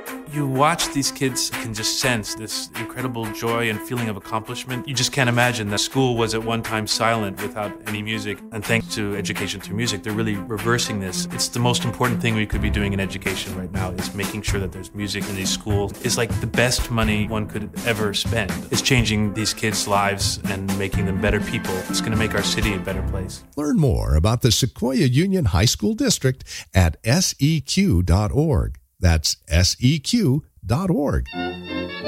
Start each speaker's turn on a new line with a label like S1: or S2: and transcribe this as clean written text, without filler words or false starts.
S1: You watch these kids, you can just sense this incredible joy and feeling of accomplishment. You just can't imagine that school was at one time silent without any music. And thanks to Education Through Music, they're really reversing this. It's the most important thing we could be doing in education right now, is making sure that there's music in these schools. It's like the best money one could ever spend. It's changing these kids' lives and making them better people. It's going to make our city a better place.
S2: Learn more about the Sequoia Union High School District at seq.org. That's seq.org.